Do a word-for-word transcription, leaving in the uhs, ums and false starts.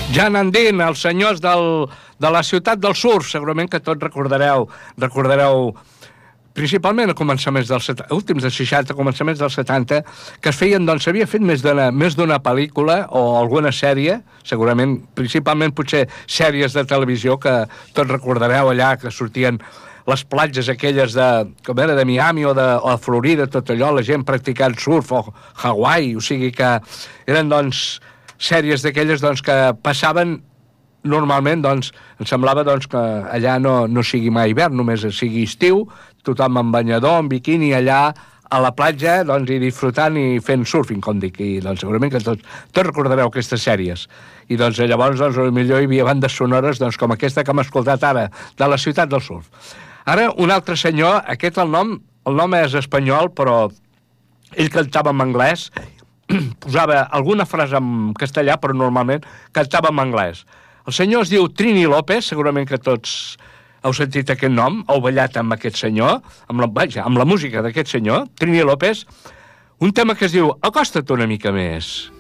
Jan Andin, els senyors del, de la ciutat del surf, segurament que tots recordareu, recordareu principalment a començaments dels setanta, últims dels seixanta, començaments dels setanta, que es feien, doncs, s'havia fet més d'una més d'una pel·lícula o alguna sèrie, segurament, principalment potser sèries de televisió, que tots recordareu allà, que sortien les platges aquelles de, com era, de Miami o de, o de Florida, tot allò, la gent practicant surf o Hawaii, o sigui que eren, doncs, sèries d'aquelles, doncs, que passaven normalment, doncs, em semblava, doncs, que allà no, no sigui mai hivern, només sigui estiu, tothom amb banyador, amb biquini, allà a la platja, doncs, i disfrutant i fent surfing, com dic, i doncs segurament que tots, tots recordareu aquestes sèries. I doncs llavors, doncs, potser hi havia bandes sonores, doncs, com aquesta que hem escoltat ara, de la ciutat del surf. Ara, un altre senyor, aquest el nom, el nom és espanyol, però ell cantava en anglès, posava alguna frase en castellà, però normalment cantava en anglès. El senyor es diu Trini López, segurament que tots heu sentit aquest nom, heu ballat amb aquest senyor, amb la, vaja, amb la música d'aquest senyor, Trini López, un tema que es diu Acosta't una mica més.